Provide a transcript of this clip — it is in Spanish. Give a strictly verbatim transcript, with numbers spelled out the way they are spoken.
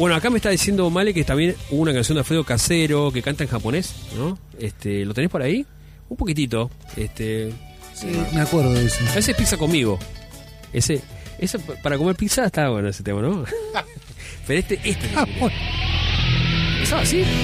Bueno, acá me está diciendo Male que también hubo una canción de Alfredo Casero que canta en japonés, ¿no? Este, ¿lo tenés por ahí? Un poquitito. Este, Sí, me acuerdo de eso. ese es Pizza conmigo. Ese, ese para comer pizza está bueno ese tema, ¿no? Pero este, este. Ah, bueno. ¿Estaba así?